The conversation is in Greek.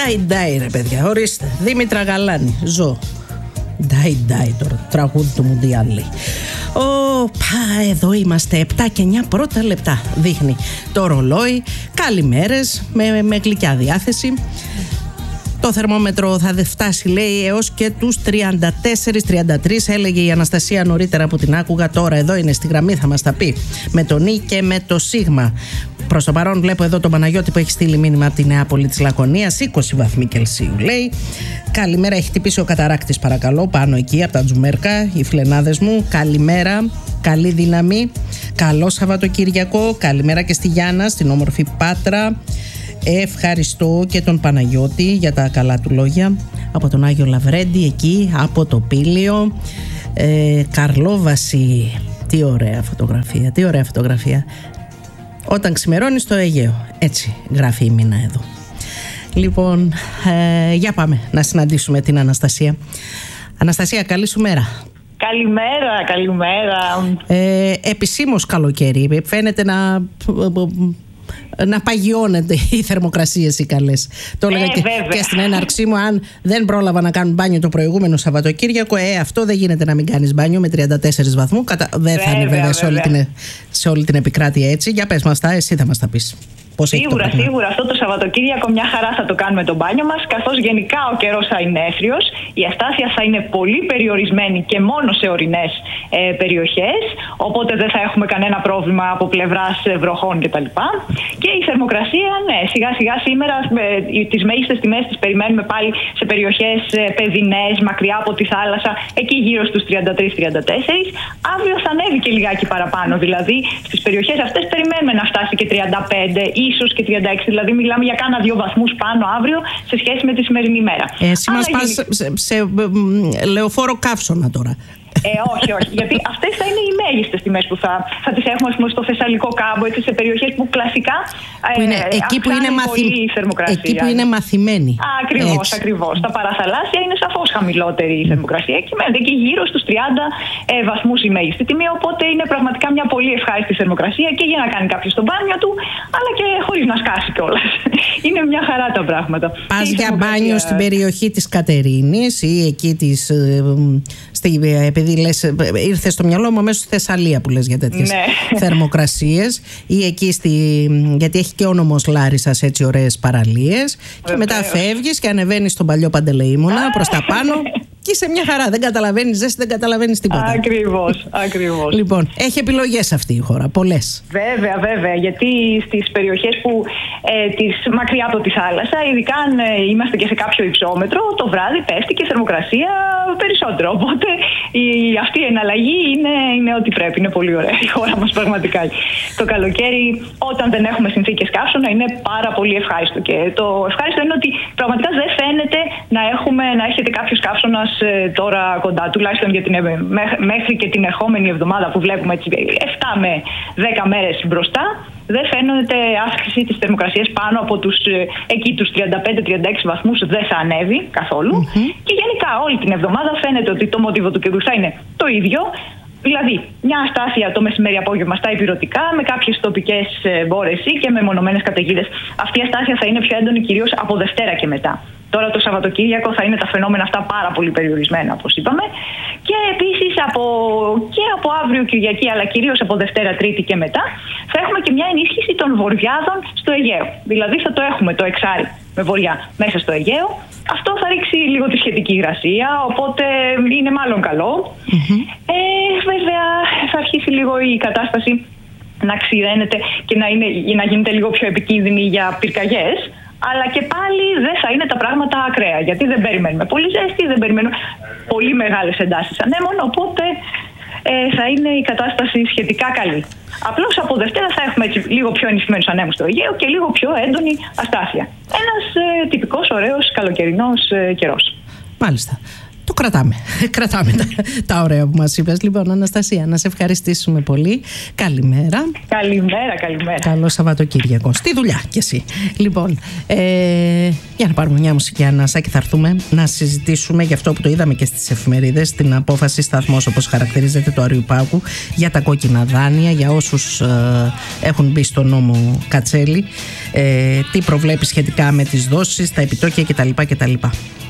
Ντάι ρε παιδιά, ορίστε. Δήμητρα Γαλάνη, ζω. Ντάι τώρα, τραγούδι του Μουντιάλ. Εδώ είμαστε 7 και 9 πρώτα λεπτά. Δείχνει το ρολόι. Καλημέρες με γλυκιά διάθεση. Το θερμόμετρο θα φτάσει, λέει, έως και τους 34-33, έλεγε η Αναστασία νωρίτερα που την άκουγα. Τώρα εδώ είναι στη γραμμή, θα μας τα πει με το Νι και με το Σίγμα. Προς το παρόν βλέπω εδώ τον Παναγιώτη που έχει στείλει μήνυμα από τη Νεάπολη της Λακωνίας, 20 βαθμοί Κελσίου λέει. Καλημέρα, έχει χτυπήσει ο καταράκτης παρακαλώ πάνω εκεί από τα Τζουμέρκα, οι φιλενάδες μου. Καλημέρα, καλή δύναμη, καλό Σαββατοκύριακο. Καλημέρα και στη Γιάννα, στην όμορφη Πάτρα. Ευχαριστώ και τον Παναγιώτη για τα καλά του λόγια. Από τον Άγιο Λαβρέντη εκεί, από το Πήλιο. Καρλόβαση, τι ωραία φωτογραφία, τι ωραία φωτογραφία. Όταν ξημερώνει στο Αιγαίο, έτσι γράφει η Μίνα εδώ. Λοιπόν, για πάμε να συναντήσουμε την Αναστασία. Αναστασία, καλή σου μέρα. Καλημέρα. Επισήμως καλοκαίρι, φαίνεται να παγιώνεται οι θερμοκρασίες οι καλές. Το έλεγα και στην έναρξή μου, αν δεν πρόλαβα να κάνουν μπάνιο το προηγούμενο Σαββατοκύριακο, αυτό δεν γίνεται να μην κάνεις μπάνιο με 34 βαθμούς. Δεν θα είναι βέβαια σε όλη την επικράτεια έτσι. Για πες μας τα, εσύ θα μας τα πεις. Σίγουρα αυτό το Σαββατοκύριακο μια χαρά θα το κάνουμε το μπάνιο μας, καθώς γενικά ο καιρός θα είναι έθριος, η αστάθεια θα είναι πολύ περιορισμένη και μόνο σε ορεινές περιοχές, οπότε δεν θα έχουμε κανένα πρόβλημα από πλευράς βροχών κτλ. Και η θερμοκρασία, ναι, σιγά σιγά σήμερα τις μέγιστες τιμές τις περιμένουμε πάλι σε περιοχές παιδινές, μακριά από τη θάλασσα, εκεί γύρω στους 33-34. Αύριο θα ανέβει και λιγάκι παραπάνω, δηλαδή στις περιοχές αυτές περιμένουμε να φτάσει και 35, ίσως και 36, δηλαδή μιλάμε για κάνα 2 βαθμούς πάνω αύριο σε σχέση με τη σημερινή μέρα. Εσύ μας πας σε λεωφόρο Καύσωνα τώρα. Όχι, γιατί αυτές θα είναι οι μέγιστες τιμές που θα τις έχουμε, ας πούμε, στο Θεσσαλικό κάμπο, έτσι, σε περιοχές που κλασικά εκεί που είναι πολύ η θερμοκρασία. Εκεί που είναι μαθημένοι. Ακριβώς. Τα παραθαλάσσια είναι σαφώς χαμηλότερη η θερμοκρασία. Εκεί μένετε εκεί γύρω στους 30 βαθμούς η μέγιστη τιμή, οπότε είναι πραγματικά μια πολύ ευχάριστη θερμοκρασία και για να κάνει κάποιος το μπάνιο του, αλλά και χωρίς να σκάσει κιόλας. Είναι μια χαρά τα πράγματα. Πας για μπάνιο στην περιοχή της Κατερίνης ή εκεί επειδή λες, ήρθε στο μυαλό μου αμέσως στη Θεσσαλία που λες για τέτοιες θερμοκρασίες, ή εκεί γιατί έχει και ο νόμος Λάρισσας έτσι ωραίες παραλίες. Και μετά φεύγεις και ανεβαίνεις στον παλιό Παντελεήμονα προς τα πάνω και είσαι μια χαρά. Δεν καταλαβαίνεις ζέστη, δεν καταλαβαίνεις τίποτα. Ακριβώς. Λοιπόν, έχει επιλογές αυτή η χώρα, πολλές. Βέβαια, γιατί στις περιοχές που μακριά από τη θάλασσα, ειδικά αν είμαστε και σε κάποιο υψόμετρο, το βράδυ πέφτει και θερμοκρασία περισσότερο. Οπότε αυτή η εναλλαγή είναι ό,τι πρέπει. Είναι πολύ ωραία η χώρα μας πραγματικά. Το καλοκαίρι, όταν δεν έχουμε συνθήκες καύσωνα, είναι πάρα πολύ ευχάριστο. Και το ευχάριστο είναι ότι πραγματικά δεν φαίνεται να έρχεται κάποιος καύσωνας τώρα κοντά, τουλάχιστον μέχρι και την ερχόμενη εβδομάδα που βλέπουμε έτσι 7 με 10 μέρες μπροστά. Δεν φαίνεται αύξηση της θερμοκρασίας πάνω από τους 35-36 βαθμούς, δεν θα ανέβει καθόλου. Και γενικά όλη την εβδομάδα φαίνεται ότι το μοτίβο του καιρού θα είναι το ίδιο. Δηλαδή, μια αστάθεια το μεσημέρι απόγευμα στα ηπειρωτικά, με κάποιες τοπικές μπόρες και με μονομένες καταιγίδες. Αυτή η αστάθεια θα είναι πιο έντονη κυρίως από Δευτέρα και μετά. Τώρα το Σαββατοκύριακο θα είναι τα φαινόμενα αυτά πάρα πολύ περιορισμένα, όπως είπαμε. Και επίσης από αύριο Κυριακή, αλλά κυρίως από Δευτέρα, Τρίτη και μετά, θα έχουμε και μια ενίσχυση των βοριάδων στο Αιγαίο. Δηλαδή θα το έχουμε το εξάρι με βορειά μέσα στο Αιγαίο. Αυτό θα ρίξει λίγο τη σχετική υγρασία, οπότε είναι μάλλον καλό. Βέβαια θα αρχίσει λίγο η κατάσταση να ξηραίνεται και να γίνεται λίγο πιο επικίνδυνη για πυρκαγιές. Αλλά και πάλι δεν θα είναι τα πράγματα ακραία, γιατί δεν περιμένουμε πολύ ζέστη, δεν περιμένουμε πολύ μεγάλες εντάσεις ανέμων, οπότε θα είναι η κατάσταση σχετικά καλή. Απλώς από Δευτέρα θα έχουμε έτσι λίγο πιο ενισχυμένους ανέμους στο Αιγαίο και λίγο πιο έντονη αστάθεια. Ένας τυπικός ωραίος καλοκαιρινός καιρός. Μάλιστα. Το κρατάμε. Κρατάμε τα ωραία που μας είπες. Λοιπόν, Αναστασία, να σε ευχαριστήσουμε πολύ. Καλημέρα. Καλημέρα. Καλό Σαββατοκύριακο. Στη δουλειά κι εσύ. Λοιπόν, για να πάρουμε μια μουσική ανάσα και θα έρθουμε να συζητήσουμε για αυτό που το είδαμε και στις εφημερίδες, την απόφαση σταθμός, όπως χαρακτηρίζεται, του Αριουπάγου για τα κόκκινα δάνεια, για όσους έχουν μπει στο νόμο Κατσέλη, τι προβλέπει σχετικά με τις δόσεις, τα επιτόκια κτλ.